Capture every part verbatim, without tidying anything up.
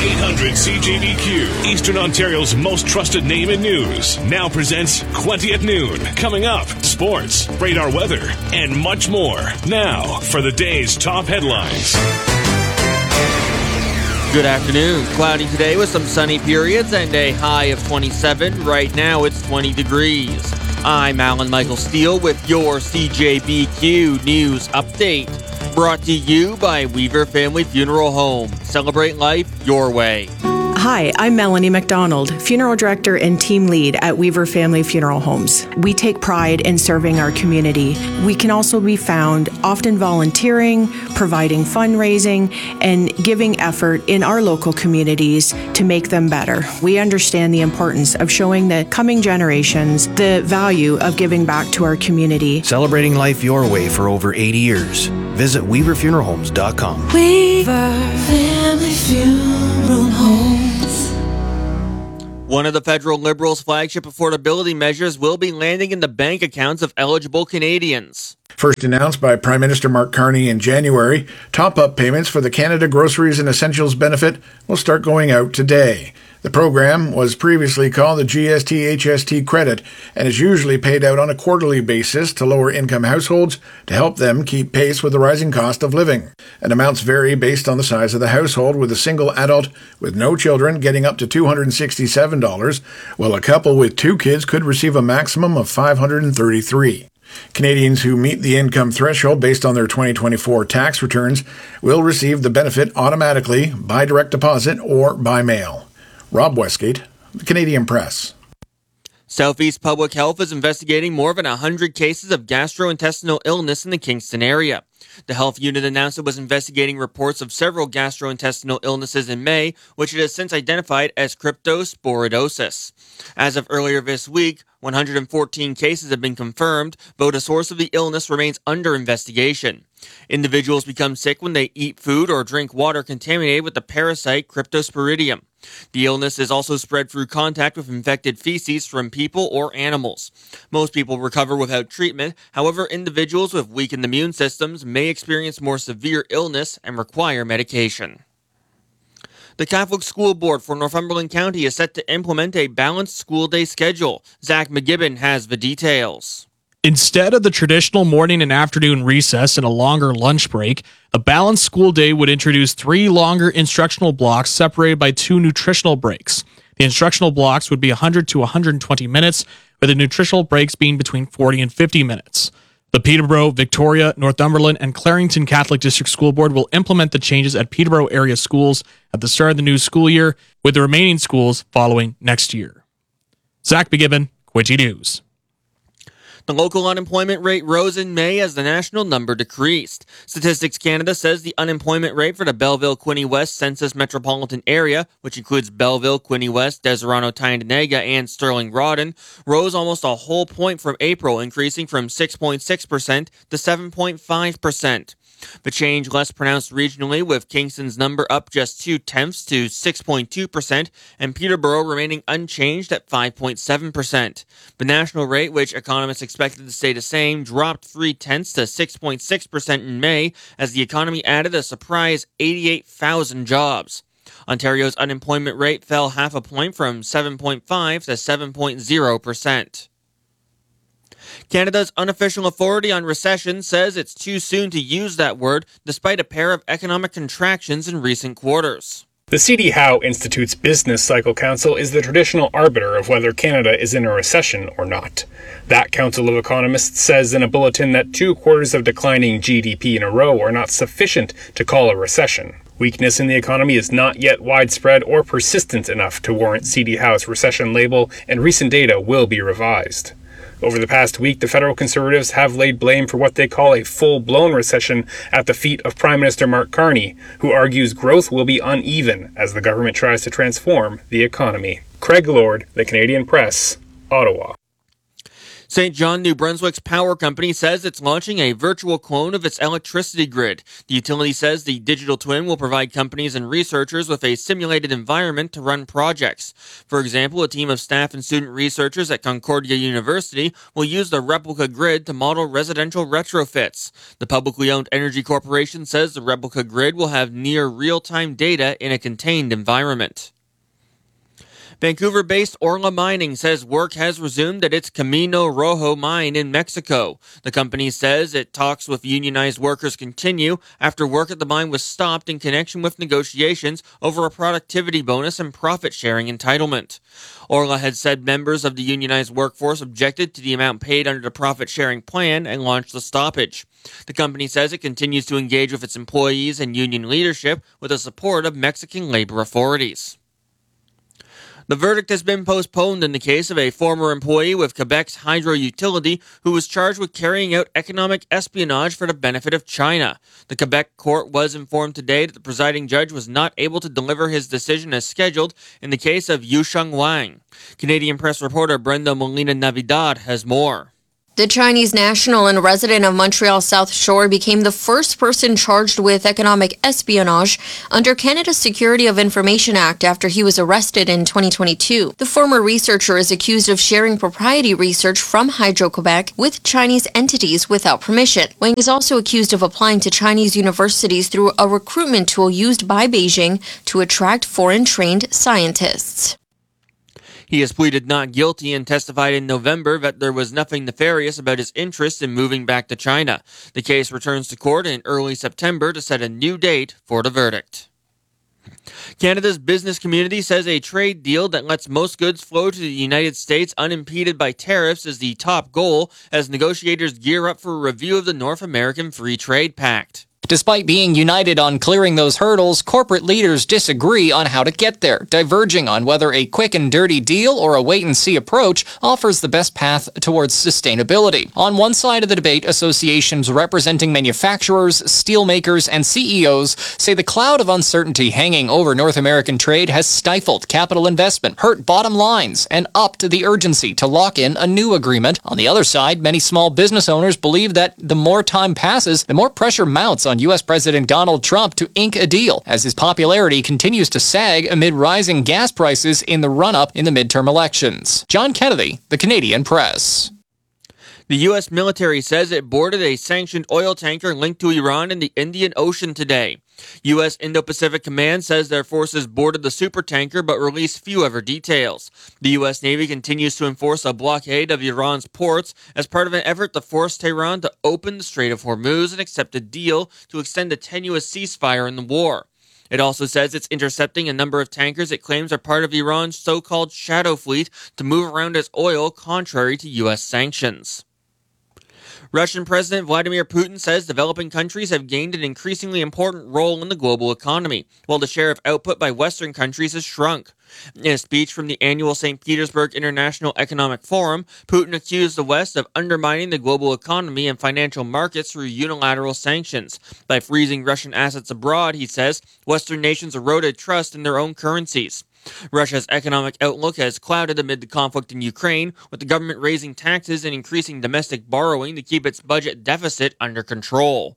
eight hundred C J B Q, Eastern Ontario's most trusted name in news, now presents Quenty at Noon. Coming up, sports, radar weather, and much more. Now, for the day's top headlines. Good afternoon. Cloudy today with some sunny periods and a high of twenty-seven. Right now it's twenty degrees. I'm Alan Michael Steele with your C J B Q News Update. Brought to you by Weaver Family Funeral Home. Celebrate life your way. Hi, I'm Melanie McDonald, Funeral Director and Team Lead at Weaver Family Funeral Homes. We take pride in serving our community. We can also be found often volunteering, providing fundraising, and giving effort in our local communities to make them better. We understand the importance of showing the coming generations the value of giving back to our community. Celebrating life your way for over eighty years. Visit weaver funeral homes dot com. Weaver Family Funeral Homes. One of the federal Liberals' flagship affordability measures will be landing in the bank accounts of eligible Canadians. First announced by Prime Minister Mark Carney in January, top-up payments for the Canada Groceries and Essentials benefit will start going out today. The program was previously called the G S T H S T credit and is usually paid out on a quarterly basis to lower-income households to help them keep pace with the rising cost of living. And amounts vary based on the size of the household, with a single adult with no children getting up to two hundred sixty-seven dollars, while a couple with two kids could receive a maximum of five hundred thirty-three dollars. Canadians who meet the income threshold based on their twenty twenty-four tax returns will receive the benefit automatically by direct deposit or by mail. Rob Westgate, The Canadian Press. Southeast Public Health is investigating more than one hundred cases of gastrointestinal illness in the Kingston area. The health unit announced it was investigating reports of several gastrointestinal illnesses in May, which it has since identified as cryptosporidosis. As of earlier this week, one hundred fourteen cases have been confirmed, though the source of the illness remains under investigation. Individuals become sick when they eat food or drink water contaminated with the parasite Cryptosporidium. The illness is also spread through contact with infected feces from people or animals. Most people recover without treatment. However, individuals with weakened immune systems may experience more severe illness and require medication. The Catholic School Board for Northumberland County is set to implement a balanced school day schedule. Zach McGibbon has the details. Instead of the traditional morning and afternoon recess and a longer lunch break, a balanced school day would introduce three longer instructional blocks separated by two nutritional breaks. The instructional blocks would be one hundred to one hundred twenty minutes, with the nutritional breaks being between forty and fifty minutes. The Peterborough, Victoria, Northumberland, and Clarington Catholic District School Board will implement the changes at Peterborough area schools at the start of the new school year, with the remaining schools following next year. Zach McGibbon, Quincy News. The local unemployment rate rose in May as the national number decreased. Statistics Canada says the unemployment rate for the Belleville-Quinte West Census Metropolitan Area, which includes Belleville, Quinte West, Deserano, Tyendinaga, and Stirling-Rawdon, rose almost a whole point from April, increasing from six point six percent to seven point five percent. The change less pronounced regionally, with Kingston's number up just two-tenths to six point two percent and Peterborough remaining unchanged at five point seven percent. The national rate, which economists expected to stay the same, dropped three-tenths to six point six percent in May as the economy added a surprise eighty-eight thousand jobs. Ontario's unemployment rate fell half a point from seven point five to seven point zero percent. Canada's unofficial authority on recession says it's too soon to use that word, despite a pair of economic contractions in recent quarters. The C D Howe Institute's Business Cycle Council is the traditional arbiter of whether Canada is in a recession or not. That council of economists says in a bulletin that two quarters of declining G D P in a row are not sufficient to call a recession. Weakness in the economy is not yet widespread or persistent enough to warrant C D Howe's recession label, and recent data will be revised. Over the past week, the federal Conservatives have laid blame for what they call a full-blown recession at the feet of Prime Minister Mark Carney, who argues growth will be uneven as the government tries to transform the economy. Craig Lord, The Canadian Press, Ottawa. Saint John, New Brunswick's power company says it's launching a virtual clone of its electricity grid. The utility says the digital twin will provide companies and researchers with a simulated environment to run projects. For example, a team of staff and student researchers at Concordia University will use the replica grid to model residential retrofits. The publicly owned Energy Corporation says the replica grid will have near real-time data in a contained environment. Vancouver-based Orla Mining says work has resumed at its Camino Rojo mine in Mexico. The company says it talks with unionized workers continue after work at the mine was stopped in connection with negotiations over a productivity bonus and profit-sharing entitlement. Orla had said members of the unionized workforce objected to the amount paid under the profit-sharing plan and launched the stoppage. The company says it continues to engage with its employees and union leadership with the support of Mexican labor authorities. The verdict has been postponed in the case of a former employee with Quebec's hydro utility who was charged with carrying out economic espionage for the benefit of China. The Quebec court was informed today that the presiding judge was not able to deliver his decision as scheduled in the case of Yusheng Wang. Canadian Press reporter Brenda Molina-Navidad has more. The Chinese national and resident of Montreal's South Shore became the first person charged with economic espionage under Canada's Security of Information Act after he was arrested in twenty twenty-two. The former researcher is accused of sharing proprietary research from Hydro-Quebec with Chinese entities without permission. Wang is also accused of applying to Chinese universities through a recruitment tool used by Beijing to attract foreign-trained scientists. He has pleaded not guilty and testified in November that there was nothing nefarious about his interest in moving back to China. The case returns to court in early September to set a new date for the verdict. Canada's business community says a trade deal that lets most goods flow to the United States unimpeded by tariffs is the top goal as negotiators gear up for a review of the North American Free Trade Pact. Despite being united on clearing those hurdles, corporate leaders disagree on how to get there, diverging on whether a quick and dirty deal or a wait-and-see approach offers the best path towards sustainability. On one side of the debate, associations representing manufacturers, steelmakers, and C E Os say the cloud of uncertainty hanging over North American trade has stifled capital investment, hurt bottom lines, and upped the urgency to lock in a new agreement. On the other side, many small business owners believe that the more time passes, the more pressure mounts on U S President Donald Trump to ink a deal, as his popularity continues to sag amid rising gas prices in the run-up in the midterm elections. John Kennedy, The Canadian Press. The U S military says it boarded a sanctioned oil tanker linked to Iran in the Indian Ocean today. U S Indo-Pacific Command says their forces boarded the supertanker but released few other details. The U S Navy continues to enforce a blockade of Iran's ports as part of an effort to force Tehran to open the Strait of Hormuz and accept a deal to extend a tenuous ceasefire in the war. It also says it's intercepting a number of tankers it claims are part of Iran's so-called shadow fleet to move around as oil contrary to U S sanctions. Russian President Vladimir Putin says developing countries have gained an increasingly important role in the global economy, while the share of output by Western countries has shrunk. In a speech from the annual Saint Petersburg International Economic Forum, Putin accused the West of undermining the global economy and financial markets through unilateral sanctions. By freezing Russian assets abroad, he says, Western nations eroded trust in their own currencies. Russia's economic outlook has clouded amid the conflict in Ukraine, with the government raising taxes and increasing domestic borrowing to keep its budget deficit under control.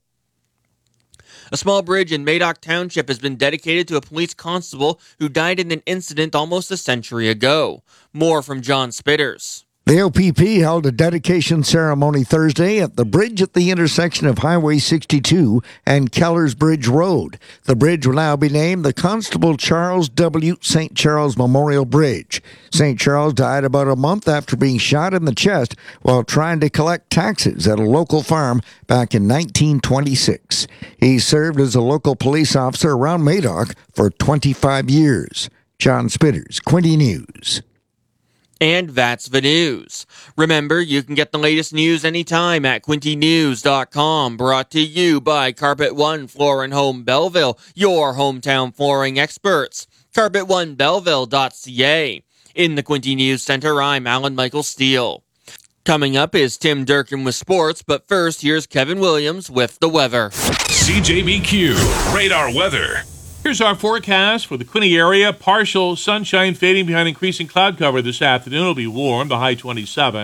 A small bridge in Madoc Township has been dedicated to a police constable who died in an incident almost a century ago. More from John Spitters. The O P P held a dedication ceremony Thursday at the bridge at the intersection of Highway sixty-two and Kellers Bridge Road. The bridge will now be named the Constable Charles W. Saint Charles Memorial Bridge. Saint Charles died about a month after being shot in the chest while trying to collect taxes at a local farm back in nineteen twenty-six. He served as a local police officer around Madoc for twenty-five years. John Spitters, Quinte News. And that's the news. Remember, you can get the latest news anytime at Quinte News dot com. Brought to you by Carpet One Floor and Home Belleville, your hometown flooring experts. Carpet One Belleville dot C A. In the Quinte News Center, I'm Alan Michael Steele. Coming up is Tim Durkin with sports, but first, here's Kevin Williams with the weather. C J B Q Radar Weather. Here's our forecast for the Quinte area. Partial sunshine fading behind increasing cloud cover this afternoon. It'll be warm, the high twenty-seven.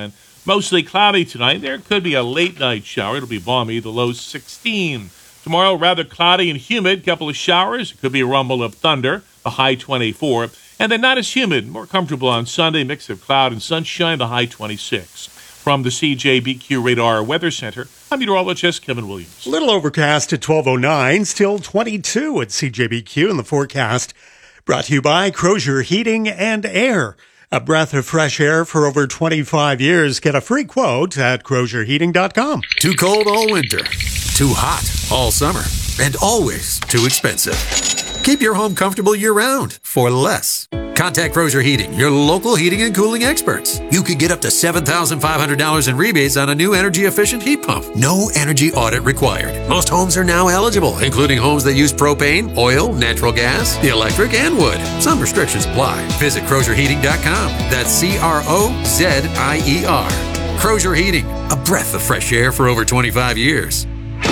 Mostly cloudy tonight. There could be a late night shower. It'll be balmy, the low sixteen. Tomorrow, rather cloudy and humid. Couple of showers. It could be a rumble of thunder, the high twenty-four. And then not as humid, more comfortable on Sunday. Mix of cloud and sunshine, the high twenty-six. From the C J B Q Radar Weather Center, I'm meteorologist Kevin Williams. A little overcast at twelve oh nine, still twenty-two at C J B Q in the forecast. Brought to you by Crozier Heating and Air. A breath of fresh air for over twenty-five years. Get a free quote at crozier heating dot com. Too cold all winter, too hot all summer, and always too expensive. Keep your home comfortable year-round for less. Contact Crozier Heating, your local heating and cooling experts. You could get up to seven thousand five hundred dollars in rebates on a new energy-efficient heat pump. No energy audit required. Most homes are now eligible, including homes that use propane, oil, natural gas, electric, and wood. Some restrictions apply. Visit crozier heating dot com. That's C R O Z I E R. Crozier Heating, a breath of fresh air for over twenty-five years.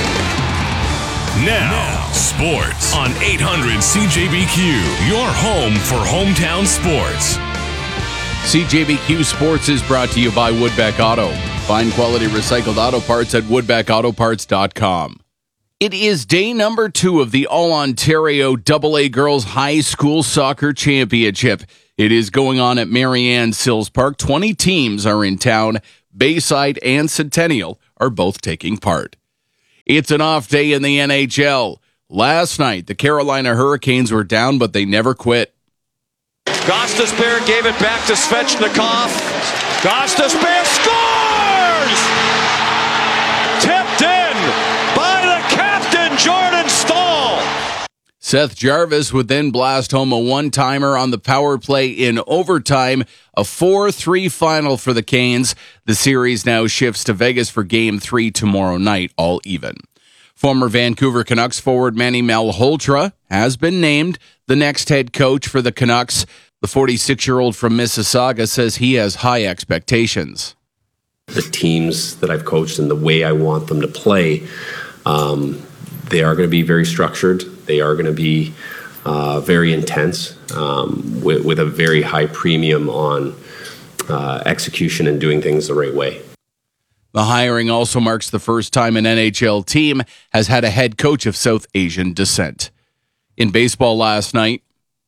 Now, now, sports on eight hundred C J B Q, your home for hometown sports. C J B Q Sports is brought to you by Woodbeck Auto. Find quality recycled auto parts at woodbeck auto parts dot com. It is day number two of the All-Ontario double A Girls High School Soccer Championship. It is going on at Marianne Sills Park. twenty teams are in town. Bayside and Centennial are both taking part. It's an off day in the N H L. Last night, the Carolina Hurricanes were down, but they never quit. Gostisbehere gave it back to Svechnikov. Gostisbehere scores! Tipped in by the captain, Jordan Stahl. Seth Jarvis would then blast home a one-timer on the power play in overtime. A four three final for the Canes. The series now shifts to Vegas for Game three tomorrow night, all even. Former Vancouver Canucks forward Manny Malhotra has been named the next head coach for the Canucks. The forty-six-year-old from Mississauga says he has high expectations. The teams that I've coached and the way I want them to play, um, they are going to be very structured. They are going to be uh, very intense um, with, with a very high premium on uh, execution and doing things the right way. The hiring also marks the first time an N H L team has had a head coach of South Asian descent. In baseball last night,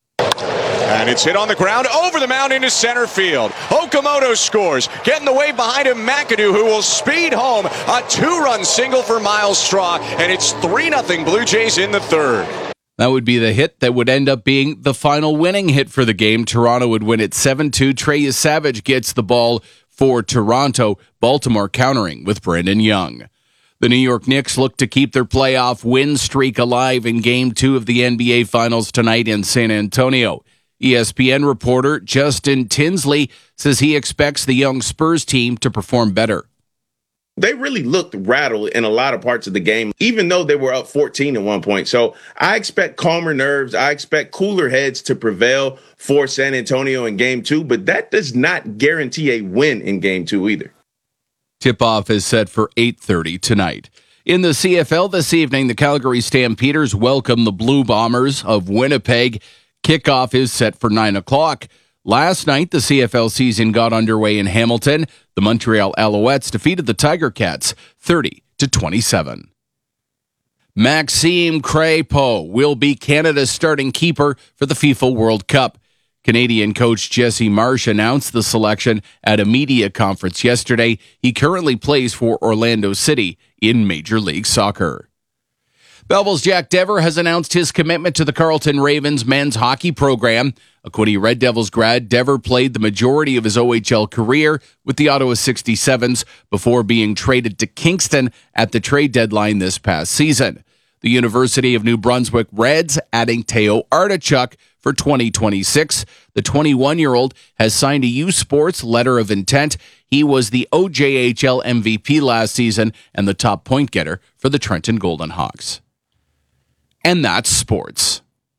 and it's hit on the ground over the mound into center field. Okamoto scores. Getting the way behind him, McAdoo, who will speed home. A two-run single for Miles Straw, and it's three nothing Blue Jays in the third. That would be the hit that would end up being the final winning hit for the game. Toronto would win it seven two. Trey Savage gets the ball for Toronto. Baltimore countering with Brandon Young. The New York Knicks look to keep their playoff win streak alive in Game two of the N B A Finals tonight in San Antonio. E S P N reporter Justin Tinsley says he expects the young Spurs team to perform better. They really looked rattled in a lot of parts of the game, even though they were up fourteen at one point. So I expect calmer nerves. I expect cooler heads to prevail for San Antonio in Game two, but that does not guarantee a win in Game two either. Tip-off is set for eight thirty tonight. In the C F L this evening, the Calgary Stampeders welcome the Blue Bombers of Winnipeg. Kickoff is set for nine o'clock. Last night, the C F L season got underway in Hamilton. The Montreal Alouettes defeated the Tiger Cats thirty to twenty-seven. Maxime Crépeau will be Canada's starting keeper for the FIFA World Cup. Canadian coach Jesse Marsh announced the selection at a media conference yesterday. He currently plays for Orlando City in Major League Soccer. Belleville's Jack Dever has announced his commitment to the Carleton Ravens men's hockey program. A Quinte Red Devils grad, Dever played the majority of his O H L career with the Ottawa sixty-sevens before being traded to Kingston at the trade deadline this past season. The University of New Brunswick Reds adding Teo Artichuk for twenty twenty-six. The twenty-one-year-old has signed a U Sports letter of intent. He was the O J H L M V P last season and the top point getter for the Trenton Golden Hawks. And that's sports.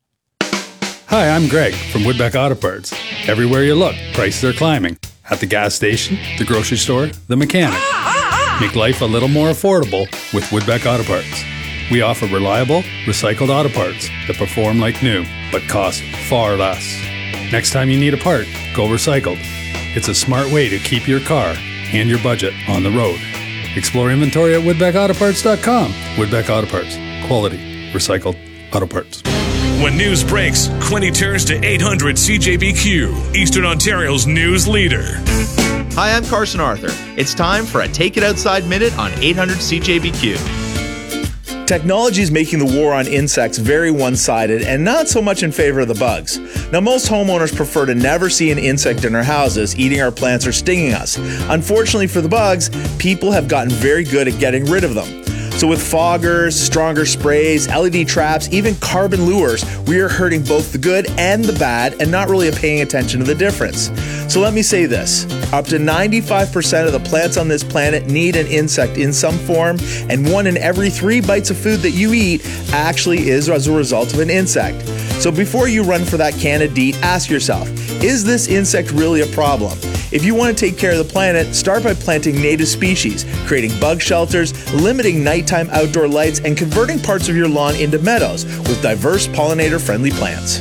Hi, I'm Greg from Woodbeck Auto Parts. Everywhere you look, prices are climbing. At the gas station, the grocery store, the mechanic. Make life a little more affordable with Woodbeck Auto Parts. We offer reliable, recycled auto parts that perform like new, but cost far less. Next time you need a part, go recycled. It's a smart way to keep your car and your budget on the road. Explore inventory at woodbeck auto parts dot com. Woodbeck Auto Parts. Quality. Recycled auto parts. When news breaks, Quinty turns to eight hundred C J B Q, Eastern Ontario's news leader. Hi, I'm Carson Arthur. It's time for a Take It Outside Minute on eight hundred C J B Q. Technology is making the war on insects very one-sided and not so much in favor of the bugs. Now, most homeowners prefer to never see an insect in our houses eating our plants or stinging us. Unfortunately for the bugs, people have gotten very good at getting rid of them. So with foggers, stronger sprays, L E D traps, even carbon lures, we are hurting both the good and the bad and not really paying attention to the difference. So let me say this. Up to ninety-five percent of the plants on this planet need an insect in some form, and one in every three bites of food that you eat actually is as a result of an insect. So before you run for that can of DEET, ask yourself, is this insect really a problem? If you want to take care of the planet, start by planting native species, creating bug shelters, limiting nighttime outdoor lights, and converting parts of your lawn into meadows with diverse pollinator-friendly plants.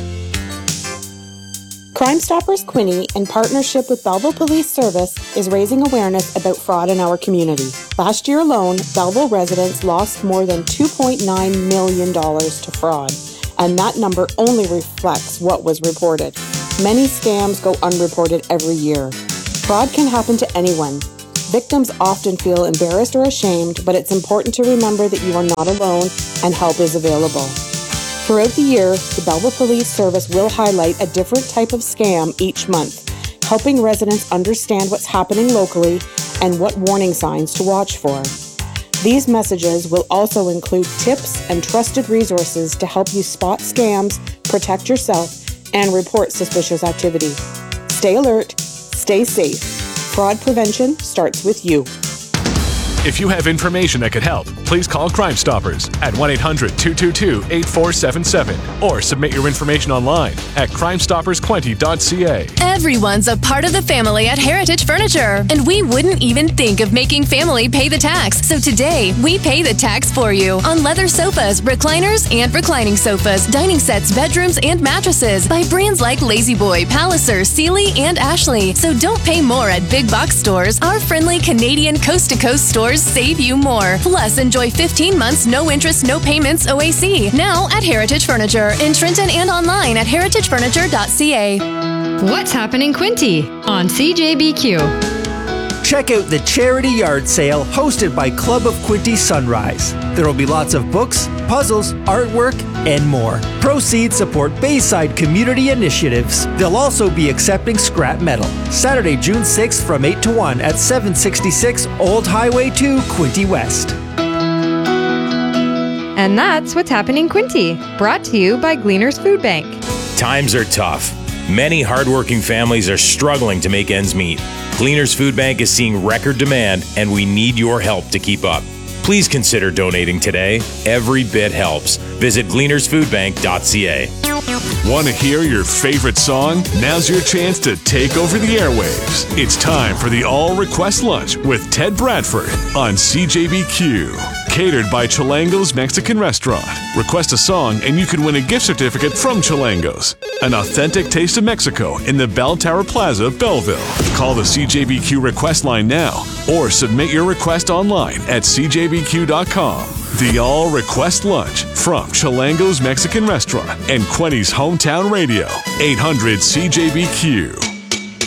Crime Stoppers Quinte, in partnership with Belleville Police Service, is raising awareness about fraud in our community. Last year alone, Belleville residents lost more than two point nine million dollars to fraud, and that number only reflects what was reported. Many scams go unreported every year. Fraud can happen to anyone. Victims often feel embarrassed or ashamed, but it's important to remember that you are not alone and help is available. Throughout the year, the Belleville Police Service will highlight a different type of scam each month, helping residents understand what's happening locally and what warning signs to watch for. These messages will also include tips and trusted resources to help you spot scams, protect yourself, and report suspicious activity. Stay alert, stay safe. Fraud prevention starts with you. If you have information that could help, please call Crime Stoppers at one eight hundred two two two eight four seven seven or submit your information online at crime stoppers quinte dot c a. Everyone's a part of the family at Heritage Furniture, and we wouldn't even think of making family pay the tax. So today, we pay the tax for you on leather sofas, recliners, and reclining sofas, dining sets, bedrooms, and mattresses by brands like Lazy Boy, Palliser, Sealy, and Ashley. So don't pay more at big box stores. Our friendly Canadian coast-to-coast stores save you more. Plus, enjoy fifteen months, no interest, no payments O A C. Now at Heritage Furniture in Trenton and online at heritage furniture dot c a. What's happening Quinte on C J B Q? Check out the charity yard sale hosted by Club of Quinte Sunrise. There will be lots of books, puzzles, artwork, and more. Proceeds support Bayside community initiatives. They'll also be accepting scrap metal. Saturday, June sixth from eight to one at seven sixty-six Old Highway two, Quinte West. And that's what's happening Quinte, brought to you by Gleaners Food Bank. Times are tough. Many hardworking families are struggling to make ends meet. Gleaners Food Bank is seeing record demand, and we need your help to keep up. Please consider donating today. Every bit helps. Visit gleaners food bank dot c a. Want to hear your favorite song? Now's your chance to take over the airwaves. It's time for the All Request Lunch with Ted Bradford on C J B Q. Catered by Chilango's Mexican Restaurant. Request a song and you can win a gift certificate from Chilango's. An authentic taste of Mexico in the Bell Tower Plaza, Belleville. Call the C J B Q request line now or submit your request online at c j b q dot com. The All Request Lunch from Chilango's Mexican Restaurant and Quinte's hometown radio, eight hundred C J B Q.